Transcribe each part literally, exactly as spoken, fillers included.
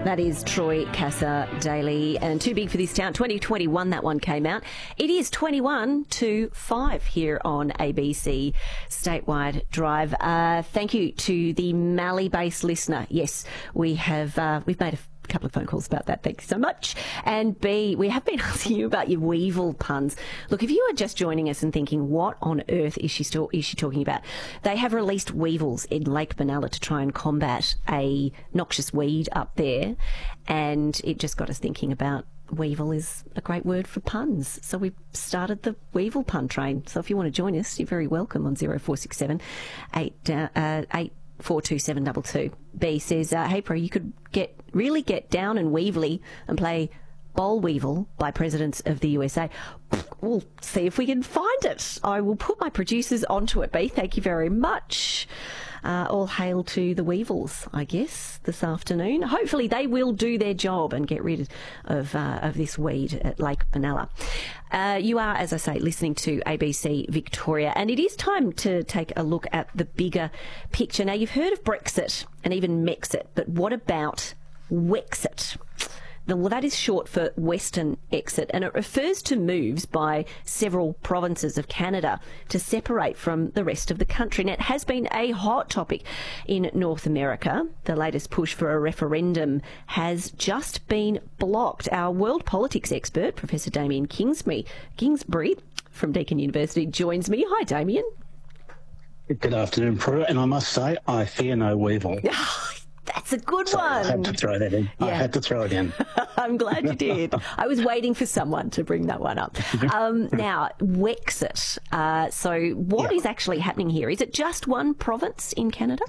That is Troy Casa Daly, and Too Big for This Town. twenty twenty-one, that one came out. It is twenty-one to five here on A B C Statewide Drive. Uh, thank you to the Mallee-based listener. Yes, we have uh, we've made a couple of phone calls about that. Thank you so much. And B, we have been asking you about your weevil puns. Look, if you are just joining us and thinking, what on earth is she still is she talking about? They have released weevils in Lake Benalla to try and combat a noxious weed up there, and it just got us thinking about weevil is a great word for puns. So we started the weevil pun train. So if you want to join us, you're very welcome on zero four six seven eight uh, eight four two seven two two. B says, uh, hey, Pro, you could get really get down and weevily and play Boll Weevil by Presidents of the U S A. We'll see if we can find it. I will put my producers onto it, B. Thank you very much. Uh, all hail to the Weevils, I guess, this afternoon. Hopefully they will do their job and get rid of uh, of this weed at Lake Benalla. Uh, you are, as I say, listening to A B C Victoria, and it is time to take a look at the bigger picture. Now, you've heard of Brexit and even Mexit, but what about Wexit? Well, that is short for Western Exit, and it refers to moves by several provinces of Canada to separate from the rest of the country. And it has been a hot topic in North America. The latest push for a referendum has just been blocked. Our world politics expert, Professor Damien Kingsbury, Kingsbury from Deakin University, joins me. Hi, Damien. Good afternoon, Prue, and I must say, I fear no weevil. That's a good so one. I had to throw that in. Yeah. I had to throw it in. I'm glad you did. I was waiting for someone to bring that one up. Um, now, Wexit. Uh, so what yeah. is actually happening here? Is it just one province in Canada?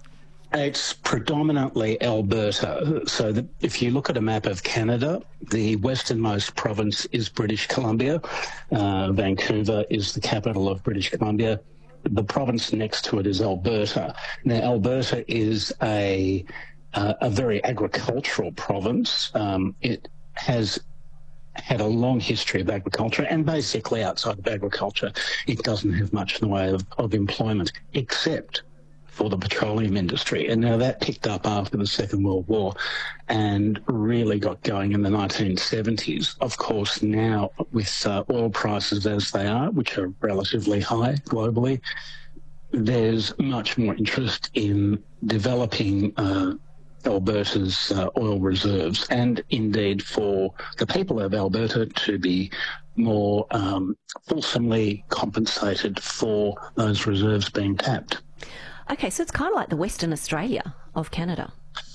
It's predominantly Alberta. So that if you look at a map of Canada, the westernmost province is British Columbia. Uh, Vancouver is the capital of British Columbia. The province next to it is Alberta. Now, Alberta is a uh, a very agricultural province. Um, it has had a long history of agriculture, and basically outside of agriculture, it doesn't have much in the way of, of employment, except for the petroleum industry. And now that picked up after the Second World War and really got going in the nineteen seventies. Of course, now with uh, oil prices as they are, which are relatively high globally, there's much more interest in developing uh, Alberta's uh, oil reserves, and indeed for the people of Alberta to be more um, fulsomely compensated for those reserves being tapped. Okay, so it's kind of like the Western Australia of Canada.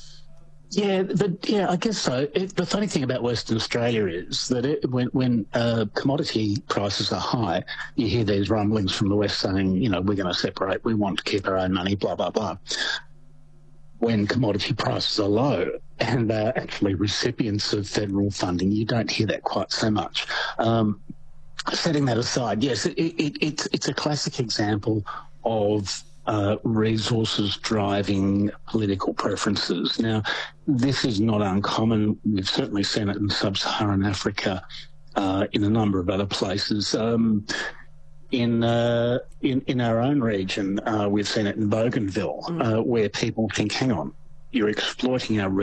Yeah, the, yeah, I guess so. It, the funny thing about Western Australia is that it, when, when uh, commodity prices are high, you hear these rumblings from the West saying, you know, we're going to separate, we want to keep our own money, blah, blah, blah. When commodity prices are low and they're actually recipients of federal funding, you don't hear that quite so much. Um, setting that aside, yes, it, it, it's, it's a classic example of Uh, resources driving political preferences. Now, this is not uncommon. We've certainly seen it in sub-Saharan Africa, uh, in a number of other places. Um, in, uh, in in our own region, uh, we've seen it in Bougainville, uh, where people think, hang on, you're exploiting our